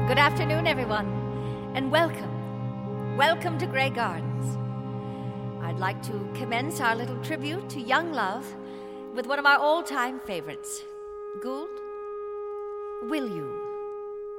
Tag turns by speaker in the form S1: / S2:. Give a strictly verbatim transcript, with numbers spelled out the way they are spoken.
S1: Good afternoon, everyone, and welcome. Welcome to Grey Gardens. I'd like to commence our little tribute to young love with one of our all-time favorites. Gould, will you?